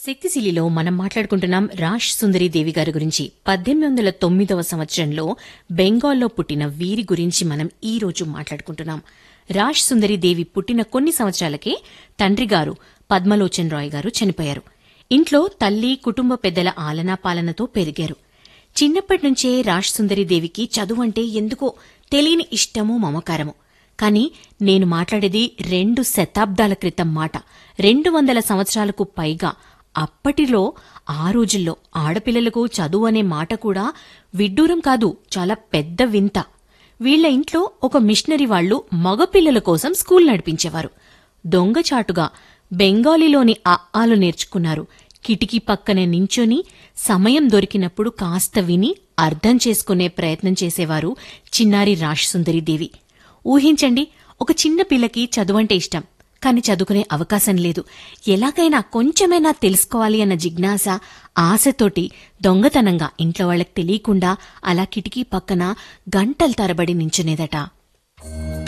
శక్తిశీలిలో మనం మాట్లాడుకుంటున్నాం రాష్ సుందరి దేవి గారి గురించి. 1809వ సంవత్సరంలో బెంగాల్లో పుట్టిన వీరి గురించి మనం ఈ రోజు మాట్లాడుకుంటున్నాం. రాష్ సుందరి దేవి పుట్టిన కొన్ని సంవత్సరాలకే తండ్రి గారు పద్మలోచన్ రాయ్ గారు చనిపోయారు. ఇంట్లో తల్లి, కుటుంబ పెద్దల ఆలనా పాలనతో పెరిగారు. చిన్నప్పటినుంచే రాష్ సుందరి దేవికి చదువంటే ఎందుకో తెలియని ఇష్టమూ మమకారము. కాని నేను మాట్లాడేది 2 శతాబ్దాల క్రితం మాట. 200 సంవత్సరాలకు పైగా. అప్పటిలో ఆ రోజుల్లో ఆడపిల్లలకు చదువు అనే మాట కూడా విడ్డూరం కాదు, చాలా పెద్ద వింత. వీళ్ల ఇంట్లో ఒక మిషనరీ వాళ్లు మగపిల్లల కోసం స్కూల్ నడిపించేవారు. దొంగచాటుగా బెంగాలీలోని అఆలు నేర్చుకున్నారు. కిటికీ పక్కనే నించొని సమయం దొరికినప్పుడు కాస్త విని అర్థం చేసుకునే ప్రయత్నం చేసేవారు చిన్నారి రాష్ సుందరీదేవి. ఊహించండి, ఒక చిన్న పిల్లకి చదువంటే ఇష్టం, కాని చదువుకునే అవకాశం లేదు. ఎలాగైనా కొంచెమైనా తెలుసుకోవాలి అన్న జిజ్ఞాస, ఆశతోటి దొంగతనంగా ఇంట్లో వాళ్లకు తెలియకుండా అలా కిటికీ పక్కన గంటల తరబడి నించునేదట.